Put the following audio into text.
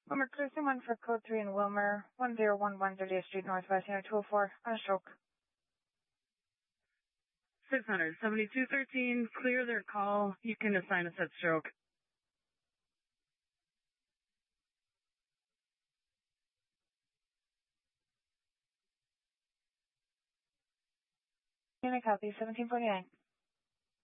Wilmer Cruising 1 for code 3 in Wilmer, 1011 30th Street Northwest, unit 204, on a stroke. 600, 7213, clear their call. You can assign a set stroke. Unit copy, 1749.